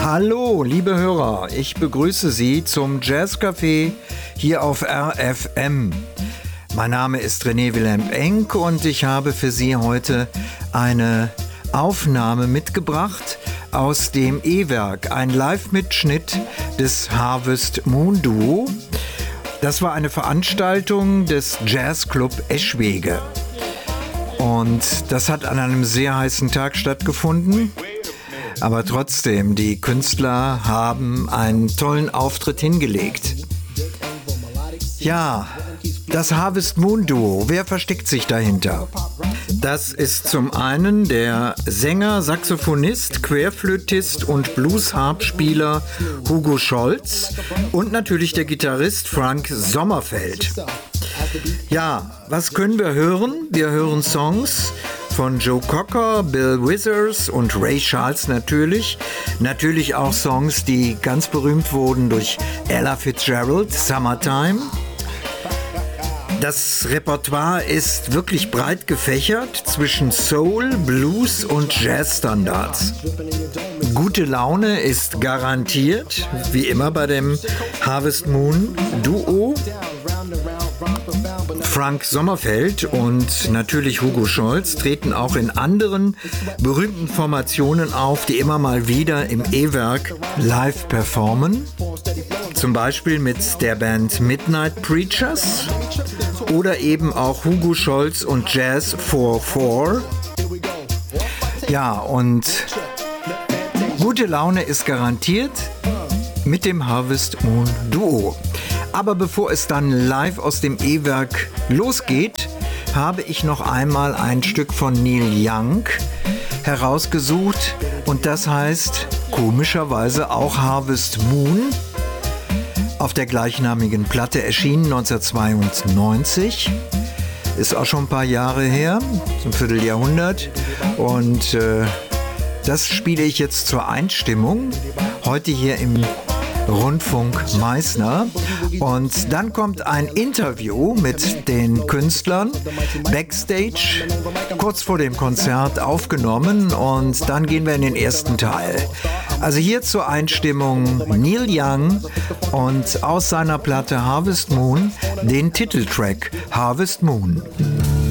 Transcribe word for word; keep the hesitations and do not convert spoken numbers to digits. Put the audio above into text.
Hallo, liebe Hörer, ich begrüße Sie zum Jazzcafé hier auf R F M. Mein Name ist René Wilhelm Enck und ich habe für Sie heute eine Aufnahme mitgebracht aus dem E-Werk, ein Live-Mitschnitt des Harvest Moon Duo. Das war eine Veranstaltung des Jazzclub Eschwege und das hat an einem sehr heißen Tag stattgefunden. Aber trotzdem, die Künstler haben einen tollen Auftritt hingelegt. Ja, das Harvest Moon Duo, wer versteckt sich dahinter? Das ist zum einen der Sänger, Saxophonist, Querflötist und Blues-Harpspieler Hugo Scholz und natürlich der Gitarrist Frank Sommerfeld. Ja, was können wir hören? Wir hören Songs von Joe Cocker, Bill Withers und Ray Charles natürlich. Natürlich auch Songs, die ganz berühmt wurden durch Ella Fitzgerald, Summertime. Das Repertoire ist wirklich breit gefächert zwischen Soul, Blues und Jazzstandards. Gute Laune ist garantiert, wie immer bei dem Harvest Moon Duo. Frank Sommerfeld und natürlich Hugo Scholz treten auch in anderen berühmten Formationen auf, die immer mal wieder im E-Werk live performen. Zum Beispiel mit der Band Midnight Preachers oder eben auch Hugo Scholz und Jazz vier vier. Ja, und gute Laune ist garantiert mit dem Harvest Moon Duo. Aber bevor es dann live aus dem E-Werk losgeht, habe ich noch einmal ein Stück von Neil Young herausgesucht und das heißt komischerweise auch Harvest Moon. Auf der gleichnamigen Platte erschienen neunzehnhundertzweiundneunzig. Ist auch schon ein paar Jahre her, so ein Vierteljahrhundert. Und äh, das spiele ich jetzt zur Einstimmung. Heute hier im Rundfunk Meißner. Und dann kommt ein Interview mit den Künstlern backstage, kurz vor dem Konzert aufgenommen und dann gehen wir in den ersten Teil. Also hier zur Einstimmung Neil Young und aus seiner Platte Harvest Moon den Titeltrack Harvest Moon.